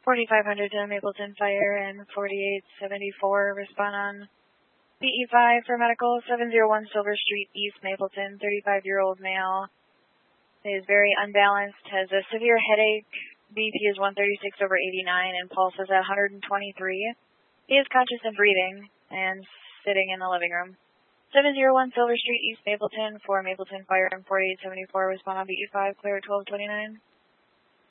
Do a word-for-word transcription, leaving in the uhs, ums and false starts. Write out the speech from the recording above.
forty-five hundred to Mapleton Fire and forty-eight seventy-four respond on B E five for medical. Seven zero one Silver Street, East Mapleton, thirty-five-year-old male. He is very unbalanced, has a severe headache. B P is one thirty-six over eighty-nine and pulse is at one twenty-three. He is conscious and breathing and sitting in the living room. seven zero one Silver Street, East Mapleton, for Mapleton Fire and forty-eight seventy-four respond on B E five, clear at twelve twenty-nine.